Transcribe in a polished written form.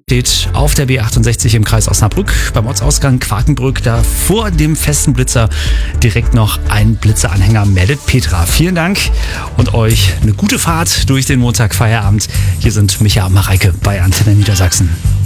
steht auf der B68 im Kreis Osnabrück beim Ortsausgang Quakenbrück. Da vor dem festen Blitzer direkt noch ein Blitzeranhänger, meldet Petra. Vielen Dank und euch eine gute Fahrt durch den Montagfeierabend. Hier sind Micha und Mareike bei Antenne Niedersachsen.